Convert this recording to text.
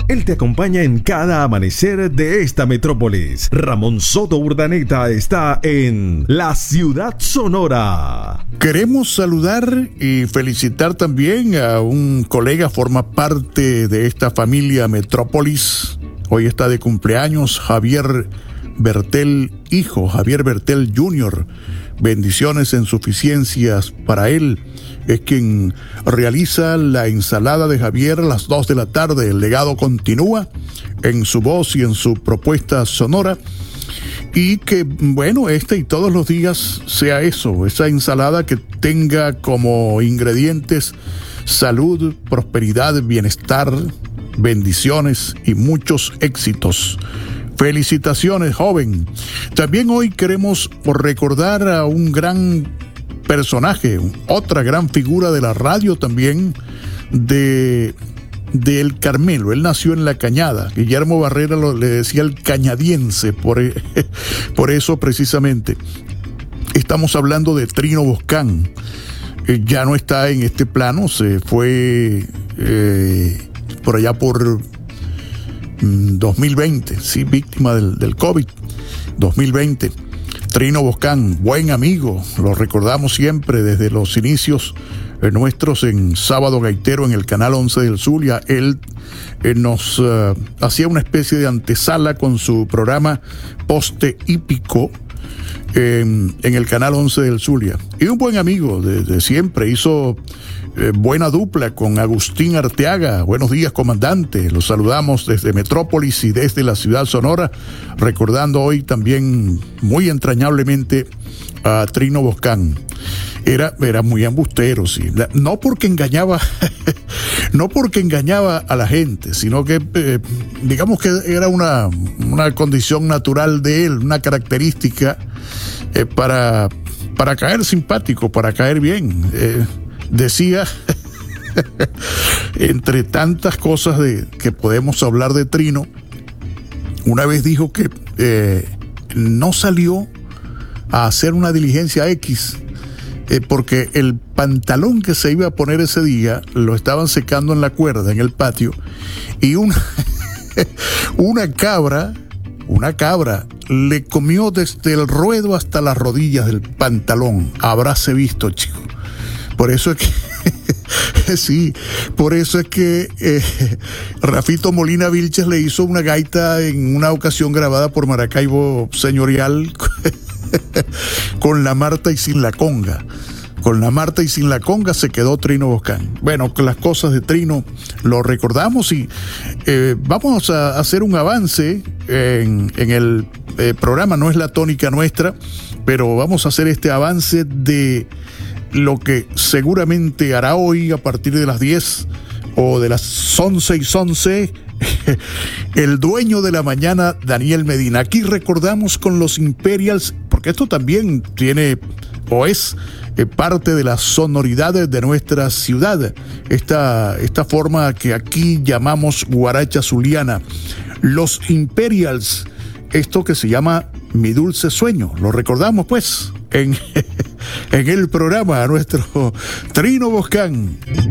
Él te acompaña en cada amanecer de esta metrópolis. Ramón Soto Urdaneta está en la Ciudad Sonora. Queremos saludar y felicitar también a un colega, forma parte de esta familia Metrópolis. Hoy está de cumpleaños Javier Bertel, hijo, Javier Bertel Jr. Bendiciones en suficiencias para él. Es quien realiza la ensalada de Javier a las 2 de la tarde. El legado continúa en su voz y en su propuesta sonora. Y que, bueno, y todos los días sea eso, esa ensalada que tenga como ingredientes salud, prosperidad, bienestar, bendiciones y muchos éxitos. Felicitaciones, joven. También hoy queremos recordar a un gran personaje, otra gran figura de la radio también, de El Carmelo. Él nació en La Cañada. Guillermo Barrera le decía el cañadiense, por eso precisamente. Estamos hablando de Trino Boscán. Ya no está en este plano, se fue por allá por 2020, sí, víctima del COVID, 2020. Trino Boscán, buen amigo, lo recordamos siempre desde los inicios nuestros en Sábado Gaitero en el Canal 11 del Zulia. Él nos hacía una especie de antesala con su programa Poste Hípico en el Canal 11 del Zulia. Y un buen amigo de siempre, hizo buena dupla con Agustín Arteaga. Buenos días, comandante. Los saludamos desde Metrópolis y desde la Ciudad Sonora, recordando hoy también muy entrañablemente a Trino Boscán. Era muy embustero, sí. No porque engañaba a la gente, sino que digamos que era una condición natural de él, una característica para caer simpático, para caer bien. Decía, entre tantas cosas que podemos hablar de Trino, una vez dijo que no salió a hacer una diligencia X porque el pantalón que se iba a poner ese día lo estaban secando en la cuerda en el patio, y una cabra le comió desde el ruedo hasta las rodillas del pantalón. Habráse visto, chico. Por eso es que sí, por eso es que Rafito Molina Vilches le hizo una gaita en una ocasión grabada por Maracaibo Señorial con la Marta y sin la conga. Con la Marta y sin la conga se quedó Trino Boscán. Bueno, con las cosas de Trino lo recordamos, y vamos a hacer un avance en el programa. No es la tónica nuestra, pero vamos a hacer este avance de lo que seguramente hará hoy a partir de las 10 o de las 11:11 el dueño de la mañana, Daniel Medina. Aquí recordamos con los Imperials, porque esto también tiene o es parte de las sonoridades de nuestra ciudad, esta forma que aquí llamamos guaracha zuliana. Los Imperials, esto que se llama Mi Dulce Sueño, lo recordamos pues en el programa a nuestro Trino Boscán.